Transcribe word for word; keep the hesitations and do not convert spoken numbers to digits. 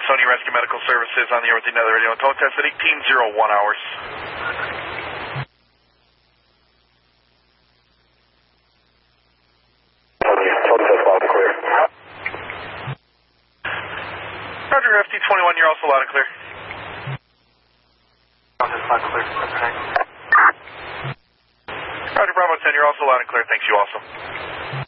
Sony Rescue Medical Services on the air with another radio and tone test at eighteen oh one hours. Roger, F T twenty-one, you're also loud and clear. Roger, Bravo ten, you're also loud and clear. Thanks, you also.